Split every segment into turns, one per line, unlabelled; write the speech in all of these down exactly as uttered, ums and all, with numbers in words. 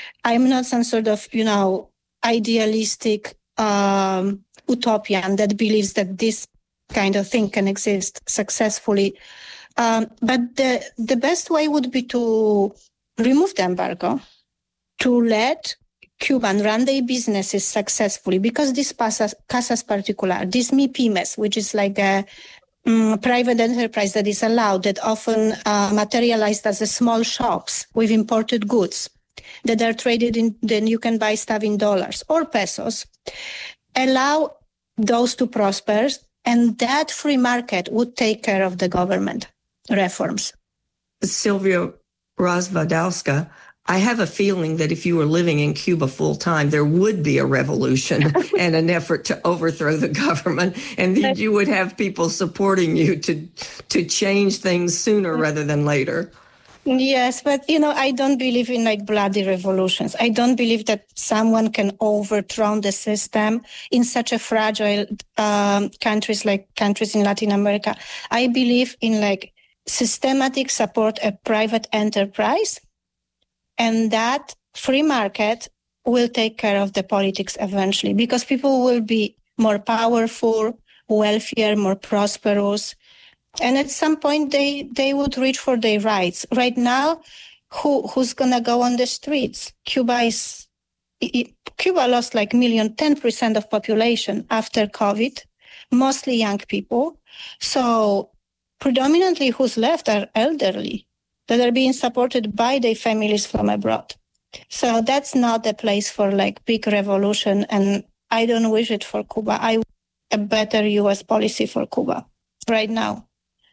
I'm not some sort of, you know, idealistic um, utopian that believes that this kind of thing can exist successfully. Um, but the, the best way would be to remove the embargo, to let Cuban run their businesses successfully, because this Casas, Casas Particular, this MIPYMES, which is like a um, private enterprise that is allowed, that often uh, materialized as a small shops with imported goods that are traded in, then you can buy stuff in dollars or pesos, allow those to prosper, and that free market would take care of the government reforms.
Sylvia Rozwadowska, I have a feeling that if you were living in Cuba full time, there would be a revolution and an effort to overthrow the government, and that you would have people supporting you to to change things sooner rather than later.
Yes, but, you know, I don't believe in like bloody revolutions. I don't believe that someone can overthrow the system in such a fragile um, countries like countries in Latin America. I believe in like systematic support a private enterprise, and that free market will take care of the politics eventually, because people will be more powerful, wealthier, more prosperous. And at some point, they, they would reach for their rights. Right now, who who's going to go on the streets? Cuba is it, Cuba lost like million, ten percent of population after COVID, mostly young people. So predominantly who's left are elderly that are being supported by their families from abroad. So that's not a place for like big revolution. And I don't wish it for Cuba. I want a better U S policy for Cuba right now.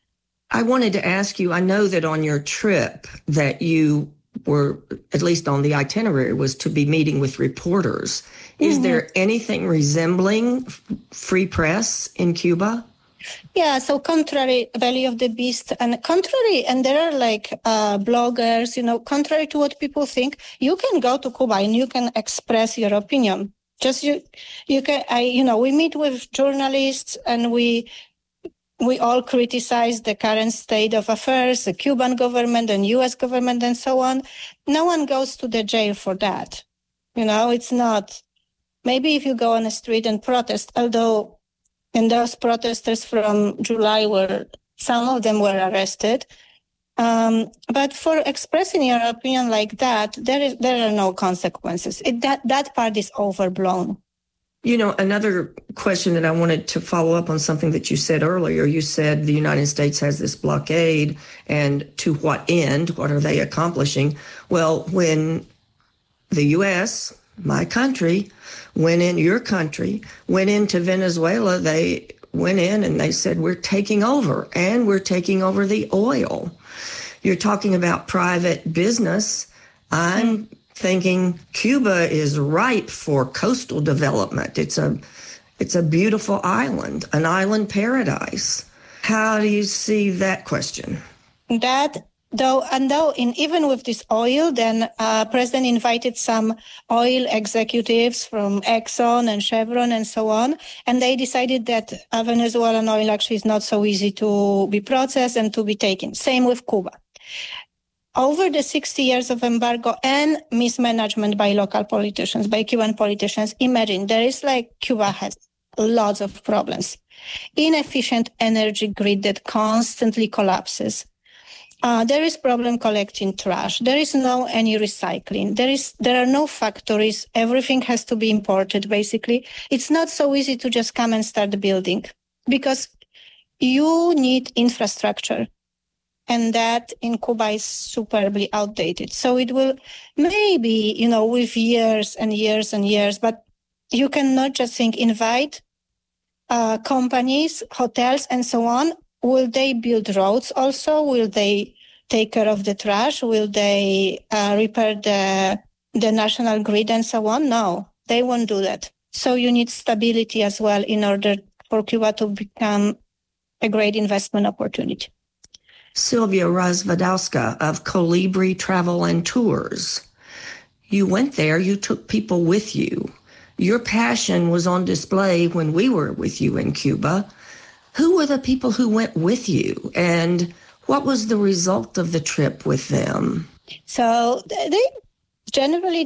I wanted to ask you, I know that on your trip that you were, at least on the itinerary, was to be meeting with reporters. Is mm-hmm. there anything resembling free press in Cuba?
Yeah, so contrary, Belly of the Beast, and contrary, and there are like uh, bloggers, you know, contrary to what people think, you can go to Cuba and you can express your opinion. Just you, you can, I, you know, we meet with journalists and we, We all criticize the current state of affairs, the Cuban government and U S government and so on. No one goes to the jail for that. You know, it's not. Maybe if you go on the street and protest, although in those protesters from July were, some of them were arrested. Um, but for expressing your opinion like that, there is, there are no consequences. It, that, that part is overblown.
You know, another question that I wanted to follow up on something that you said earlier. You said the United States has this blockade, and to what end? What are they accomplishing? Well, when the U S, my country, went in, your country, went into Venezuela, they went in and they said, we're taking over, and we're taking over the oil. You're talking about private business. I'm mm. thinking Cuba is ripe for coastal development. It's a it's a beautiful island, an island paradise. How do you see that question?
That, though, and though in even with this oil, then uh, President invited some oil executives from Exxon and Chevron and so on, and they decided that uh, Venezuelan oil actually is not so easy to be processed and to be taken. Same with Cuba. Over the sixty years of embargo and mismanagement by local politicians, by Cuban politicians, imagine there is like Cuba has lots of problems. Inefficient energy grid that constantly collapses. Uh, there is problem collecting trash. There is no any recycling. There is there are no factories. Everything has to be imported, basically. It's not so easy to just come and start building because you need infrastructure. And that in Cuba is superbly outdated. So it will maybe, you know, with years and years and years, but you cannot just think, invite uh, companies, hotels, and so on. Will they build roads also? Will they take care of the trash? Will they uh, repair the the national grid and so on? No, they won't do that. So you need stability as well in order for Cuba to become a great investment opportunity.
Sylvia Rozwadowska of Colibri Travel and Tours. You went there, you took people with you. Your passion was on display when we were with you in Cuba. Who were the people who went with you, and what was the result of the trip with them?
So they generally